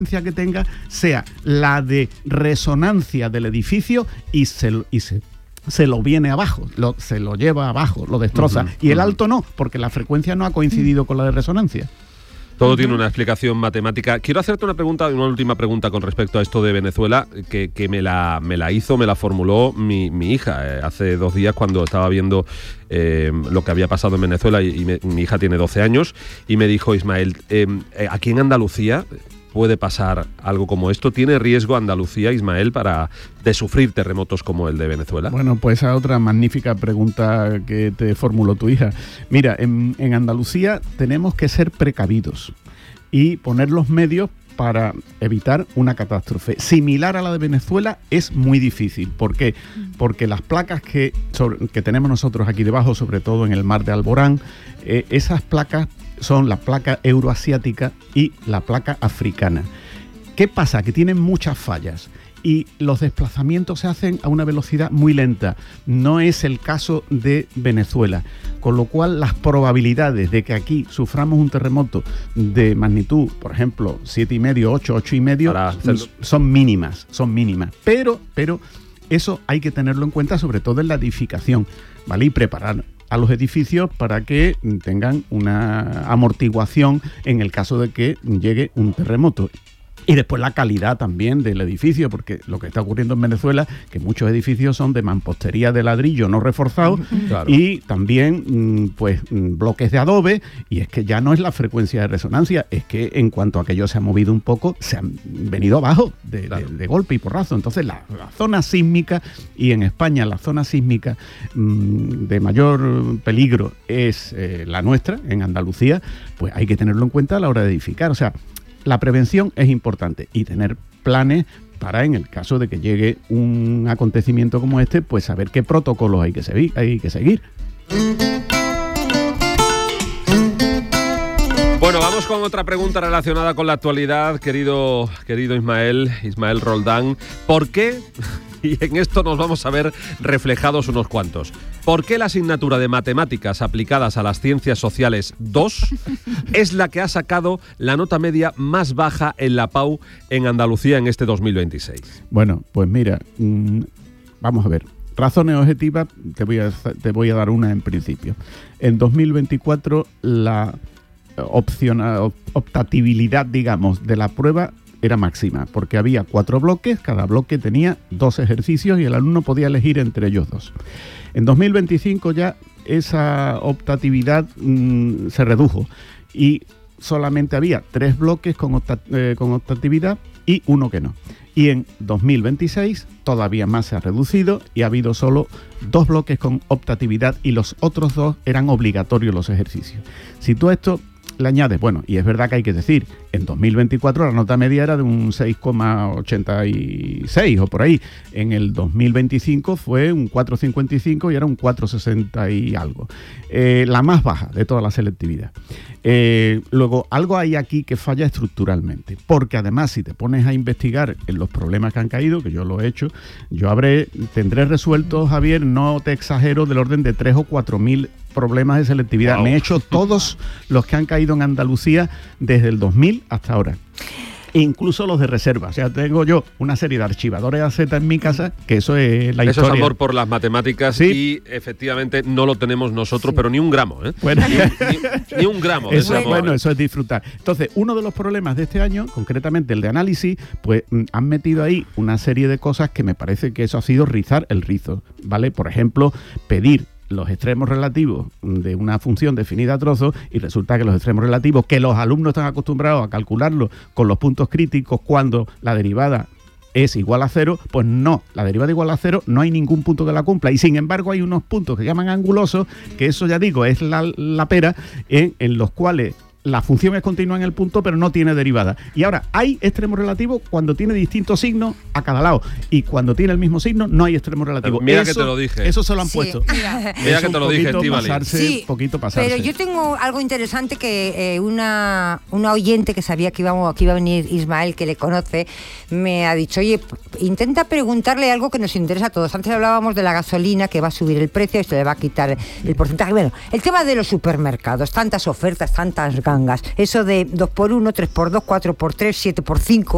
que tenga sea la de resonancia del edificio y se lo viene abajo, se lo lleva abajo, lo destroza. Y el alto no, porque la frecuencia no ha coincidido con la de resonancia. Todo tiene una explicación matemática. Quiero hacerte una última pregunta con respecto a esto de Venezuela, que me la formuló mi hija hace 2 días cuando estaba viendo lo que había pasado en Venezuela y mi hija tiene 12 años y me dijo: Ismael, aquí en Andalucía puede pasar algo como esto. ¿Tiene riesgo Andalucía, Ismael, de sufrir terremotos como el de Venezuela? Bueno, pues esa otra magnífica pregunta que te formuló tu hija. Mira, en Andalucía tenemos que ser precavidos y poner los medios para evitar una catástrofe. Similar a la de Venezuela es muy difícil. ¿Por qué? Porque las placas que tenemos nosotros aquí debajo, sobre todo en el mar de Alborán, esas placas son la placa euroasiática y la placa africana. ¿Qué pasa? Que tienen muchas fallas y los desplazamientos se hacen a una velocidad muy lenta. No es el caso de Venezuela, con lo cual las probabilidades de que aquí suframos un terremoto de magnitud, por ejemplo, 7,5, 8,5, son mínimas. Pero eso hay que tenerlo en cuenta, sobre todo en la edificación, ¿vale? Y preparar a los edificios para que tengan una amortiguación en el caso de que llegue un terremoto. Y después la calidad también del edificio, porque lo que está ocurriendo en Venezuela, que muchos edificios son de mampostería de ladrillo no reforzado, claro, y también bloques de adobe, y es que ya no es la frecuencia de resonancia, es que en cuanto a que aquello se ha movido un poco, se han venido abajo de golpe y porrazo. Entonces la zona sísmica, y en España la zona sísmica de mayor peligro es la nuestra, en Andalucía, pues hay que tenerlo en cuenta a la hora de edificar. O sea, la prevención es importante y tener planes para, en el caso de que llegue un acontecimiento como este, pues saber qué protocolos hay que seguir. Bueno, vamos con otra pregunta relacionada con la actualidad, querido Ismael Roldán. ¿Por qué? Y en esto nos vamos a ver reflejados unos cuantos. ¿Por qué la asignatura de Matemáticas aplicadas a las Ciencias Sociales 2 es la que ha sacado la nota media más baja en la PAU en Andalucía en este 2026? Bueno, pues mira, vamos a ver. Razones objetivas, te voy a dar una en principio. En 2024 la optatibilidad, digamos, de la prueba era máxima, porque había 4 bloques, cada bloque tenía 2 ejercicios y el alumno podía elegir entre ellos 2. En 2025 ya esa optatividad se redujo y solamente había 3 bloques con optatividad y 1 que no. Y en 2026 todavía más se ha reducido y ha habido solo 2 bloques con optatividad y los otros 2 eran obligatorios los ejercicios. Si tú esto le añades, bueno, y es verdad que hay que decir, en 2024 la nota media era de un 6,86 o por ahí. En el 2025 fue un 4,55 y era un 4,60 y algo. La más baja de toda la selectividad. Luego, algo hay aquí que falla estructuralmente, porque además si te pones a investigar en los problemas que han caído, que yo lo he hecho, tendré resueltos, Javier, no te exagero, del orden de 3 o 4 mil problemas de selectividad. Wow. Me he hecho todos los que han caído en Andalucía desde el 2000 hasta ahora. Incluso los de reserva. O sea, tengo yo una serie de archivadores AZ en mi casa, que eso es la historia. Eso es amor por las matemáticas, sí. Y efectivamente no lo tenemos nosotros, sí. Pero ni un gramo, ¿eh? Bueno. Ni un gramo de ese amor. Bueno, eso es disfrutar. Entonces, uno de los problemas de este año, concretamente el de análisis, pues han metido ahí una serie de cosas que me parece que eso ha sido rizar el rizo, ¿vale? Por ejemplo, pedir los extremos relativos de una función definida a trozos y resulta que los extremos relativos, que los alumnos están acostumbrados a calcularlo con los puntos críticos cuando la derivada es igual a 0, pues no, la derivada igual a 0 no hay ningún punto que la cumpla y sin embargo hay unos puntos que llaman angulosos, que eso ya digo es la pera, en los cuales la función es continua en el punto, pero no tiene derivada. Y ahora, hay extremo relativo cuando tiene distintos signos a cada lado. Y cuando tiene el mismo signo, no hay extremo relativo. Mira eso, que te lo dije. Eso se lo han puesto. Mira que te lo dije, Estíbaliz. Sí, pero yo tengo algo interesante que una oyente que sabía que iba a venir Ismael, que le conoce, me ha dicho, oye, intenta preguntarle algo que nos interesa a todos. Antes hablábamos de la gasolina, que va a subir el precio y se le va a quitar el porcentaje. Bueno, el tema de los supermercados, tantas ofertas, tantas gangas, eso de 2x1, 3x2, 4x3, 7x5,